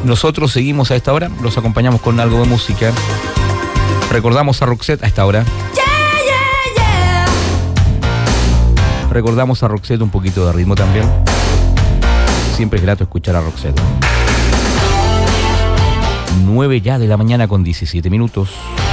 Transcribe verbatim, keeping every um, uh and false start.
Nosotros seguimos a esta hora, los acompañamos con algo de música. Recordamos a Roxette a esta hora. Recordamos a Roxette un poquito de ritmo también. Siempre es grato escuchar a Roxette. nueve ya de la mañana con diecisiete minutos.